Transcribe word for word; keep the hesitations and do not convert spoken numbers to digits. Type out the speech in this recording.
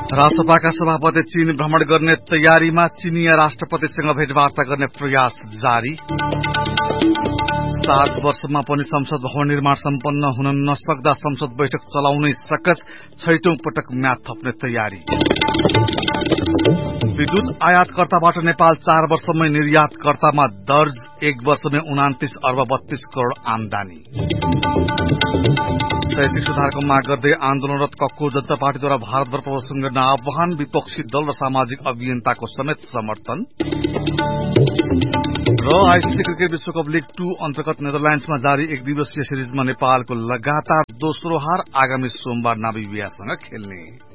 राष्ट्रसभाका सभापति चीन भ्रमण गर्ने तयारीमा, चीनीय राष्ट्रपतिसँग भेटवार्ता गर्ने प्रयास जारी। सात वर्षमा पनि संसद भवन निर्माण सम्पन्न हुन नसक्दा संसद बैठक चलाउनै सकस, छैटौं पटक म्याद थप्ने तयारी। विद्युत आयातकर्ताबाट नेपाल चार वर्षमै निर्यातकर्तामा दर्ज, एक वर्षमै उनातिस अर्ब बत्तीस करोड़ आमदानी। शैक्षिक सुधारको माग गर्दै आन्दोलनरत कक्कु जनता पार्टीद्वारा भारतभर प्रदर्शन गर्न आह्वान, विपक्षी दल र सामाजिक अभियन्ताको समेत समर्थन। र आईसीसी क्रिकेट विश्वकप लीग टू अन्तर्गत नेदरल्याण्ड्समा जारी एक दिवसीय सिरिजमा नेपालको लगातार दोस्रो हार, आगामी सोमबार नामिबियासँग खेल्ने।